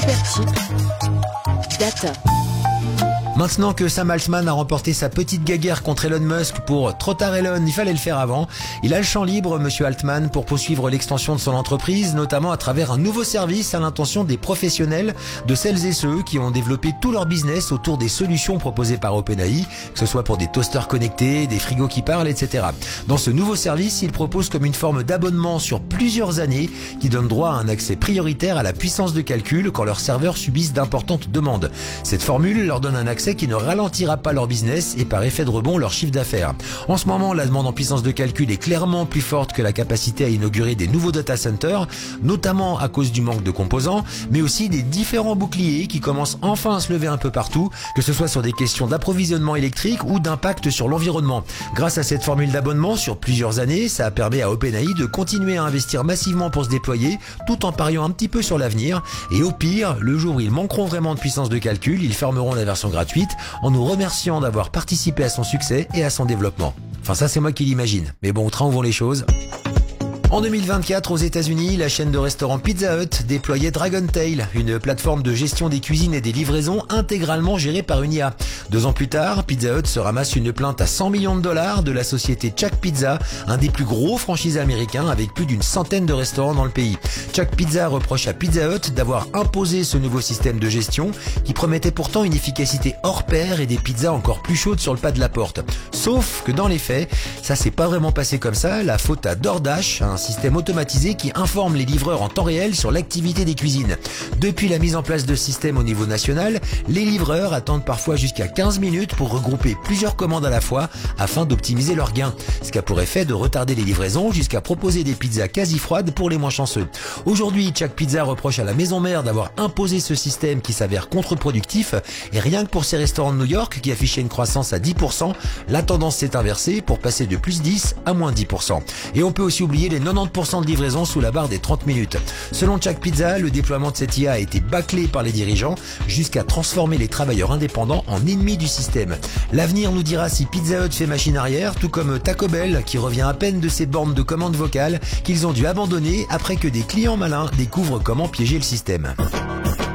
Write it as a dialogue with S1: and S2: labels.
S1: Super Chip, Data.
S2: Maintenant que Sam Altman a remporté sa petite guéguerre contre Elon Musk pour trop tard Elon, il fallait le faire avant, il a le champ libre, monsieur Altman, pour poursuivre l'extension de son entreprise, notamment à travers un nouveau service à l'intention des professionnels, de celles et ceux qui ont développé tout leur business autour des solutions proposées par OpenAI, que ce soit pour des toasters connectés, des frigos qui parlent, etc. Dans ce nouveau service, il propose comme une forme d'abonnement sur plusieurs années qui donne droit à un accès prioritaire à la puissance de calcul quand leurs serveurs subissent d'importantes demandes. Cette formule leur donne un accès qui ne ralentira pas leur business et par effet de rebond leur chiffre d'affaires. En ce moment, la demande en puissance de calcul est clairement plus forte que la capacité à inaugurer des nouveaux data centers, notamment à cause du manque de composants, mais aussi des différents boucliers qui commencent enfin à se lever un peu partout, que ce soit sur des questions d'approvisionnement électrique ou d'impact sur l'environnement. Grâce à cette formule d'abonnement sur plusieurs années, ça permet à OpenAI de continuer à investir massivement pour se déployer, tout en pariant un petit peu sur l'avenir. Et au pire, le jour où ils manqueront vraiment de puissance de calcul, ils fermeront la version gratuite en nous remerciant d'avoir participé à son succès et à son développement. Enfin ça c'est moi qui l'imagine, mais bon, au train où vont les choses. En 2024, aux États-Unis, la chaîne de restaurants Pizza Hut déployait DragonTail, une plateforme de gestion des cuisines et des livraisons intégralement gérée par une IA. 2 ans plus tard, Pizza Hut se ramasse une plainte à $100 millions de la société Chuck Pizza, un des plus gros franchisés américains avec plus d'une centaine de restaurants dans le pays. Chuck Pizza reproche à Pizza Hut d'avoir imposé ce nouveau système de gestion qui promettait pourtant une efficacité hors pair et des pizzas encore plus chaudes sur le pas de la porte. Sauf que dans les faits, ça s'est pas vraiment passé comme ça, la faute à DoorDash, un système automatisé qui informe les livreurs en temps réel sur l'activité des cuisines. Depuis la mise en place de ce système au niveau national, les livreurs attendent parfois jusqu'à 15 minutes pour regrouper plusieurs commandes à la fois afin d'optimiser leurs gains. Ce qui a pour effet de retarder les livraisons jusqu'à proposer des pizzas quasi froides pour les moins chanceux. Aujourd'hui, Chuck Pizza reproche à la maison mère d'avoir imposé ce système qui s'avère contre-productif et rien que pour ces restaurants de New York qui affichaient une croissance à 10%, la tendance s'est inversée pour passer de plus 10 à moins 10%. Et on peut aussi oublier les 90% de livraison sous la barre des 30 minutes. Selon Chuck Pizza, le déploiement de cette IA a été bâclé par les dirigeants jusqu'à transformer les travailleurs indépendants en ennemis du système. L'avenir nous dira si Pizza Hut fait machine arrière, tout comme Taco Bell qui revient à peine de ses bornes de commande vocale qu'ils ont dû abandonner après que des clients malins découvrent comment piéger le système.